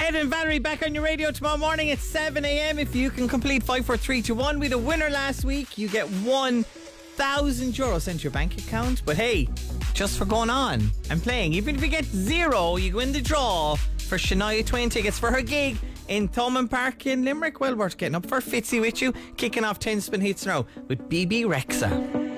Ed and Valerie back on your radio tomorrow morning at 7 a.m. If you can complete 54321, we had a winner last week. You get €1,000 sent to your bank account. But hey, just for going on and playing, even if you get zero, you go in the draw for Shania Twain tickets for her gig in Thomond Park in Limerick. Well worth getting up for. Fitzy with you, kicking off 10 spin hits now with BB Rexa.